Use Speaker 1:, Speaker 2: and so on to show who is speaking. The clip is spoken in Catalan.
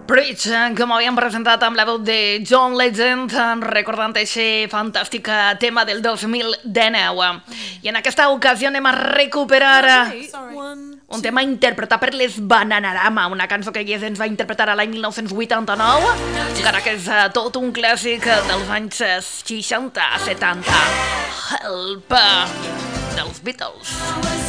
Speaker 1: Bridge, com havíem presentat amb la veu de John Legend, recordant aquest fantàstic tema del 2019. I en aquesta ocasió anem a recuperar un tema interpretat per les Bananarama, una cançó que ells ens va interpretar a l'any 1989, encara que és tot un clàssic dels anys 60-70. Help, dels Beatles.